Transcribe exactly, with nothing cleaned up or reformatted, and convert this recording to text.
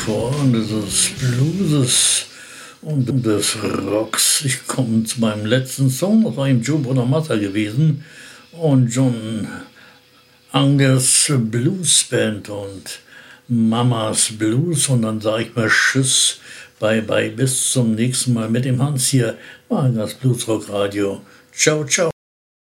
Form des Blueses und des Rocks. Ich komme zu meinem letzten Song, das war eben Joe Bonamassa gewesen und John Angus Blues Band und Mamas Blues. Und dann sage ich mal Tschüss, bye bye, bis zum nächsten Mal mit dem Hans hier, Magas Bluesrock Radio. Ciao, ciao.